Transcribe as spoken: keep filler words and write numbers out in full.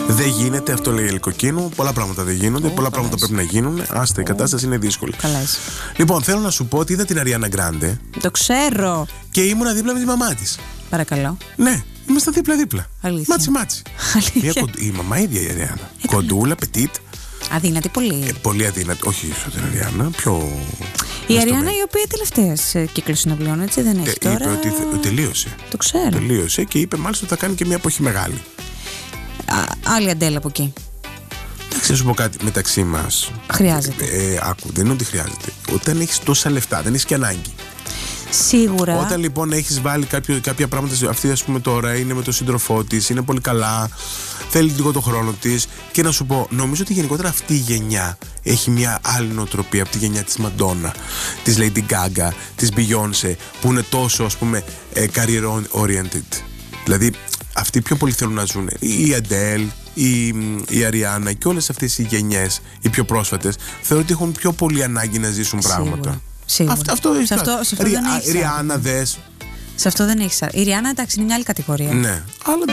Δεν γίνεται, αυτό λέει η Ελικοκίνου. Πολλά πράγματα δεν γίνονται, Oh, πολλά πράγματα πρέπει να γίνουν. Άστα, η κατάσταση είναι δύσκολη. Καλά είσαι. Λοιπόν, θέλω να σου πω ότι είδα την Αριάννα Γκράντε. Το ξέρω. Και ήμουνα δίπλα με τη μαμά της. Παρακαλώ. Ναι, είμαστε δίπλα-δίπλα. Αλήθεια. Μάτσι μάτσι. Αλήθεια. Μια κον... Η μαμά ίδια η Αριάννα. Κοντούλα, πετίτ. Αδύνατη πολύ. Ε, πολύ αδύνατη. Όχι ίσως την Αριάννα. Πιο. Η Αριάννα, η οποία τελευταία κύκλο συναυλιών, έτσι δεν έχει Τε, τώρα. είπε ότι θε... τελείωσε. Το ξέρω. Τελείωσε και είπε μάλιστα ότι θα κάνει και μια εποχή μεγάλη. Α, άλλη Αντέλα από εκεί. Εντάξει, να σου πω κάτι μεταξύ μας. Χρειάζεται. Ε, άκου, δεν είναι ότι χρειάζεται. Όταν έχεις τόσα λεφτά, δεν έχεις και ανάγκη. Σίγουρα. Όταν λοιπόν έχεις βάλει κάποιο, κάποια πράγματα, αυτή ας πούμε τώρα είναι με τον σύντροφό της, είναι πολύ καλά, θέλει λίγο το χρόνο της. Και να σου πω, νομίζω ότι γενικότερα αυτή η γενιά έχει μια άλλη νοοτροπία από τη γενιά της Μαντόνα, της Lady Gaga, της Beyoncé, που είναι τόσο ας πούμε career oriented. Δηλαδή αυτοί πιο πολύ θέλουν να ζουν. Η Adele, η, η Αριάννα και όλες αυτές οι γενιές, οι πιο πρόσφατες, θεωρώ ότι έχουν πιο πολύ ανάγκη να ζήσουν πράγματα. Σίγουρα. Σίγουρα. Αυτό, αυτό, σε αυτό, σε αυτό Ρι, δεν έχεις Ριάννα, δες. Σε αυτό δεν έχεις. Η Ριάννα, εντάξει, είναι μια άλλη κατηγορία. Ναι, αλλά